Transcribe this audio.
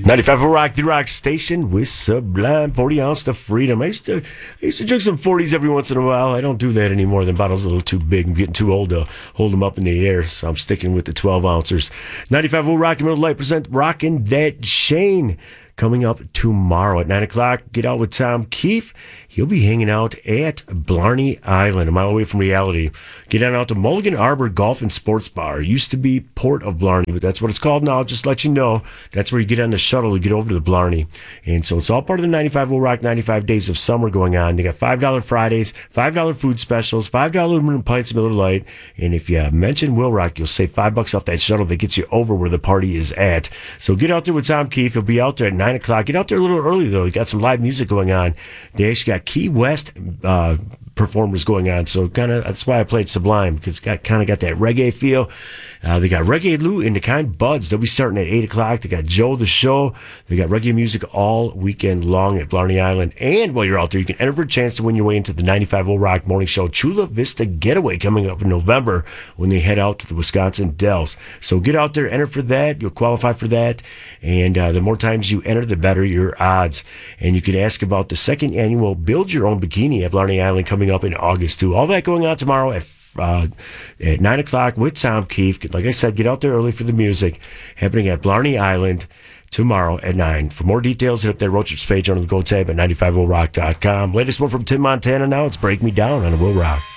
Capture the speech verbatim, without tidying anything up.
ninety-five Rock, the Rock Station with Sublime, forty ounce to freedom. I used to I used to drink some forties every once in a while. I don't do that anymore. The bottle's a little too big. I'm getting too old to hold them up in the air, so I'm sticking with the twelve ouncers. ninety-five Rock and Middle Light present Rockin' That Shane. Coming up tomorrow at nine o'clock, get out with Tom Keefe. He'll be hanging out at Blarney Island, a mile away from reality. Get on out to Mulligan Arbor Golf and Sports Bar. It used to be Port of Blarney, but that's what it's called now. Just let you know. That's where you get on the shuttle to get over to the Blarney. And so it's all part of the ninety-five Will Rock ninety-five Days of Summer going on. They got five dollars Fridays, five dollars food specials, five dollars aluminum pints of Miller Lite. And if you mention Will Rock, you'll save five bucks off that shuttle that gets you over where the party is at. So get out there with Tom Keefe. He'll be out there at nine o'clock. Get out there a little early, though. You got some live music going on. They actually got Key West uh, performers going on, so kind of that's why I played Sublime, because it's got kind of got that reggae feel. Uh, they got Reggae Lou and the Kind Buds. They'll be starting at eight o'clock. They got Joe the Show. They got reggae music all weekend long at Blarney Island. And while you're out there, you can enter for a chance to win your way into the ninety-five Will Rock Morning Show Chula Vista Getaway coming up in November when they head out to the Wisconsin Dells. So get out there, enter for that. You'll qualify for that. And uh, the more times you enter, the better your odds. And you can ask about the second annual Build Your Own Bikini at Blarney Island coming up in August, too. All that going on tomorrow at Uh, at nine o'clock with Tom Keefe. Like I said, get out there early for the music. Happening at Blarney Island tomorrow at nine. For more details, hit up that road trips page under the Go tab at ninety-five will rock dot com. Latest one from Tim Montana now. It's Break Me Down on Will Rock.